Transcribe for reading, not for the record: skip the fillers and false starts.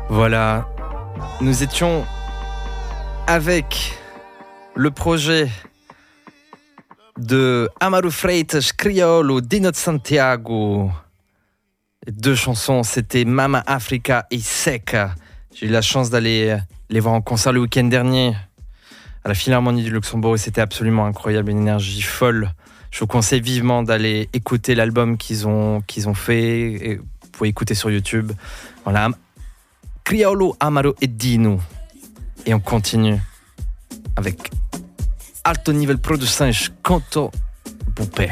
Voilà, nous étions avec le projet de Amaro Freitas Criollo, Dino de Santiago. Les deux chansons, c'était Mama Africa et Seca. J'ai eu la chance d'aller les voir en concert le week-end dernier à la Philharmonie du Luxembourg et c'était absolument incroyable, une énergie folle. Je vous conseille vivement d'aller écouter l'album qu'ils ont fait. Et vous pouvez écouter sur YouTube. Voilà, Criollo, Amaro et Dino. Et on continue avec Alto Nível Produções, Canto Bupé.